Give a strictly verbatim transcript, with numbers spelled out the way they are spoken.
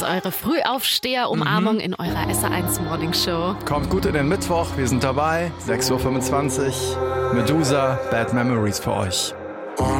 eure Frühaufsteher-Umarmung mhm. in eurer S R eins Morning Show. Kommt gut in den Mittwoch, wir sind dabei. sechs Uhr fünfundzwanzig. Medusa, Bad Memories für euch.